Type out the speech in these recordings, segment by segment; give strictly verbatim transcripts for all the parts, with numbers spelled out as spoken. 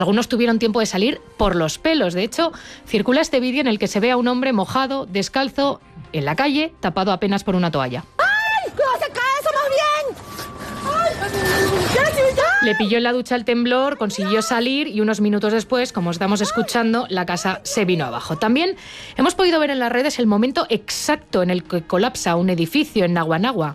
Algunos tuvieron tiempo de salir por los pelos. De hecho, circula este vídeo en el que se ve a un hombre mojado, descalzo, en la calle, tapado apenas por una toalla. ¡Ay! ¡No se cae! ¡Somos bien! ¡Ay! Le pilló en la ducha el temblor, consiguió salir y unos minutos después, como estamos escuchando, la casa se vino abajo. También hemos podido ver en las redes el momento exacto en el que colapsa un edificio en Naguanagua.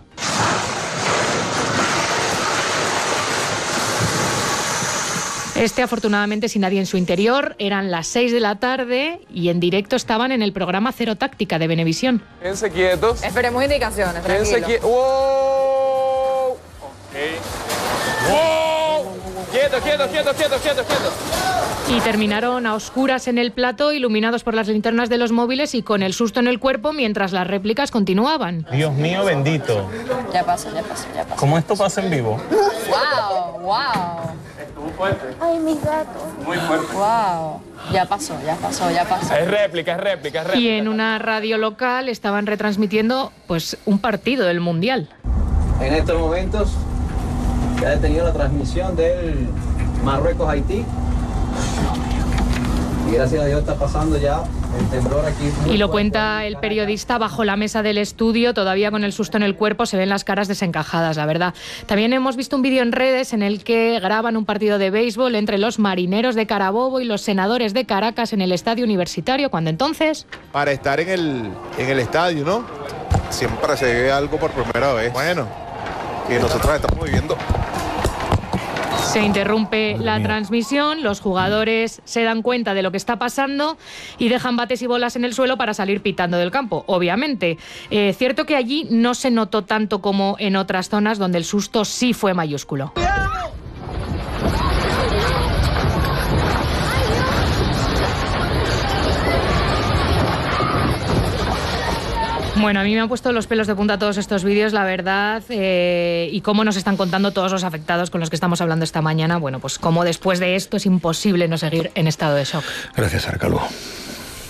Este, afortunadamente, sin nadie en su interior. Eran las seis de la tarde y en directo estaban en el programa Cero Táctica de Venevisión. Quédense quietos. Esperemos indicaciones, Quédense tranquilo. quietos. ¡Wow! Okay. ¡Wow! Quietos, quietos, quietos, quietos, quietos, quietos. Y terminaron a oscuras en el plató, iluminados por las linternas de los móviles y con el susto en el cuerpo mientras las réplicas continuaban. Dios mío bendito. Ya pasó, ya pasó, ya pasó. ¿Cómo esto pasa en vivo? ¡Wow! ¡Wow! Estuvo fuerte. ¡Ay, mis gatos! Muy fuerte. ¡Wow! Ya pasó, ya pasó, ya pasó. Es réplica, es réplica, es réplica. Y en una radio local estaban retransmitiendo pues un partido del Mundial. En estos momentos se ha detenido la transmisión del Marruecos-Haití. Y gracias a Dios está pasando ya el temblor aquí. Y lo cuenta el periodista bajo la mesa del estudio, todavía con el susto en el cuerpo, se ven las caras desencajadas, la verdad. También hemos visto un vídeo en redes en el que graban un partido de béisbol entre los Marineros de Carabobo y los Senadores de Caracas en el estadio universitario, cuando entonces... Para estar en el, en el estadio, ¿no? Siempre se ve algo por primera vez. Bueno, y nosotros estamos viviendo... Se interrumpe la transmisión, los jugadores se dan cuenta de lo que está pasando y dejan bates y bolas en el suelo para salir pitando del campo, obviamente. Eh, cierto que allí no se notó tanto como en otras zonas donde el susto sí fue mayúsculo. Bueno, a mí me han puesto los pelos de punta todos estos vídeos, la verdad, eh, y cómo nos están contando todos los afectados con los que estamos hablando esta mañana. Bueno, pues como después de esto es imposible no seguir en estado de shock. Gracias, Arcalú.